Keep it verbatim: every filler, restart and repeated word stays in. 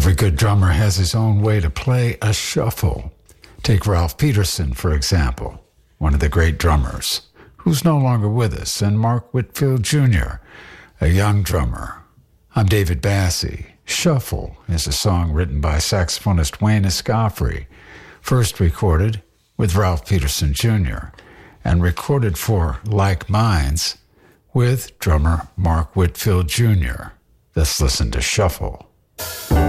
Every good drummer has his own way to play a shuffle. Take Ralph Peterson, for example, one of the great drummers, who's no longer with us, and Mark Whitfield Junior, a young drummer. I'm David Bassie. Shuffle is a song written by saxophonist Wayne Escoffery, first recorded with Ralph Peterson Junior, and recorded for Like Minds with drummer Mark Whitfield Junior Let's listen to Shuffle.